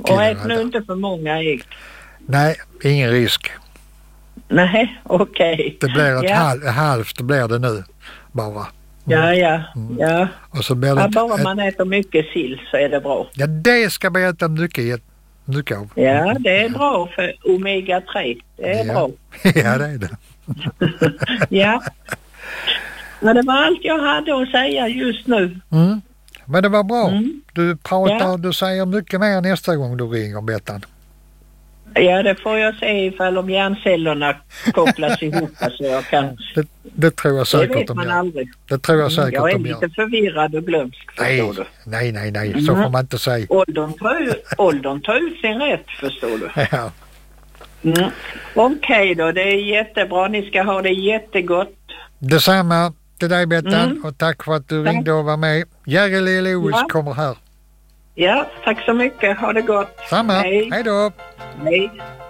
Och ät nu inte för många ägg. Nej, ingen risk. Nej, okej. Det blir ett halvt, det blir det nu bara. Ja. Och så blir det bara man äter mycket sill så är det bra. Ja, det ska vi äta mycket av. Ja, det är bra för omega-3. Det är bra. Ja, det är det. Ja. Men det var allt jag hade att säga just nu. Men det var bra. Du pratar, du säger mycket mer nästa gång du ringer, Bettan. Ja, det får jag se ifall om hjärncellerna kopplas ihop så jag kan... Det tror jag säkert. Det vet man aldrig. Det tror jag säkert. Jag är lite förvirrad och glömsk, förstår du. Nej. Så får man inte säga. Åldern tar ut sin rätt, förstår du. Ja. Okej då, det är jättebra. Ni ska ha det jättegott. Detsamma till dig, Bettan. Och tack för att du ringde och var med. Jerry Lewis kommer här. Ja, tack så mycket. Ha det gott. Samma. Hej då. Hej.